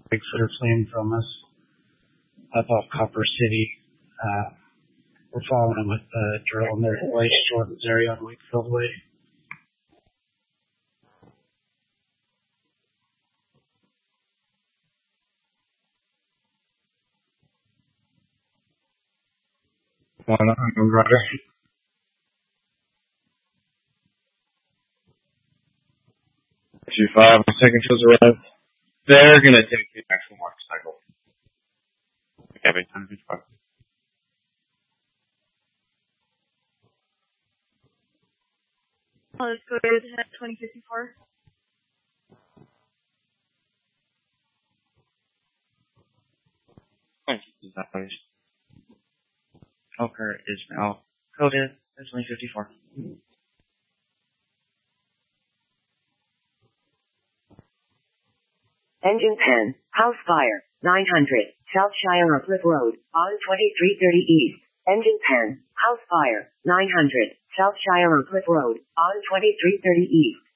rigs that are fleeing from us up off Copper City. We're following them with drill in their White Jordan's area on Wakefield Way. Roger. Issue 5, second shows arrive. They're gonna take the actual mark cycle. Okay, time to 5. Let's go to 2054. Joker is now coded as 2054. Engine 10, house fire, 900, South Shire Cliff Road, on 2330 East. Engine 10, house fire, 900, South Shire Cliff Road, on 2330 East.